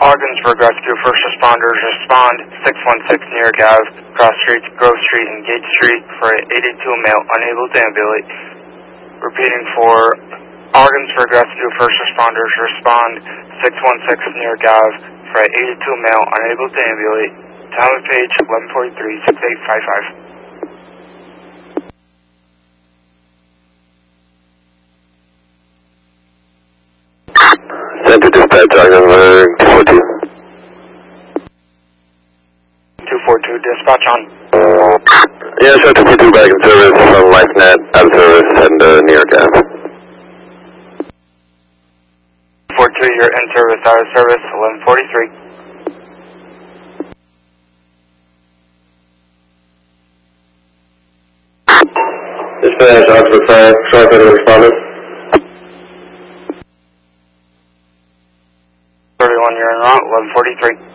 Ogdensburg Rescue First Responders respond 616 near Gav, Cross Street, Grove Street, and Gate Street for an 82 male unable to ambulate. Repeating for Ogdensburg Rescue First Responders respond 616 near Gav for an 82 male unable to ambulate. Time of page 1143, 6855. Center dispatch, Ogdensburg 242. 242, dispatch on. Yeah, Center 242 back in service from LifeNet, out of service, heading to New York Ave. 42, you're in service, out of service, 1143. Dispatch, Oxford 5, short for the respondent. 31, you're en route, 1143.